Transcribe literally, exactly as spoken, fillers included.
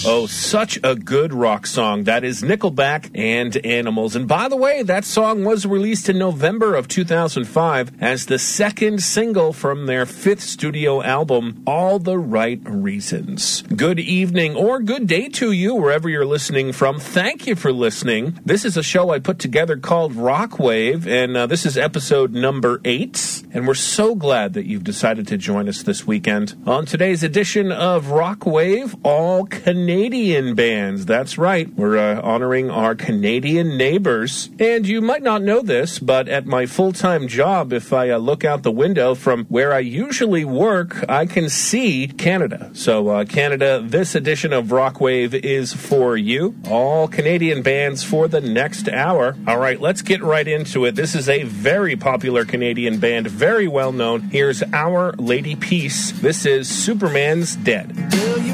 Oh, such a good rock song. That is Nickelback and Animals. And by the way, that song was released in November of two thousand five as the second single from their fifth studio album, All the Right Reasons. Good evening or good day to you, wherever you're listening from. Thank you for listening. This is a show I put together called Rockwave, and uh, this is episode number eight. And we're so glad that you've decided to join us this weekend. On today's edition of Rockwave, all Canadian bands. That's right. We're uh, honoring our Canadian neighbors. And you might not know this, but at my full-time job, if I uh, look out the window from where I usually work, I can see Canada. So uh, Canada, this edition of Rockwave is for you. All Canadian bands for the next hour. All right, let's get right into it. This is a very popular Canadian band, very well known. Here's Our Lady Peace. This is Superman's Dead.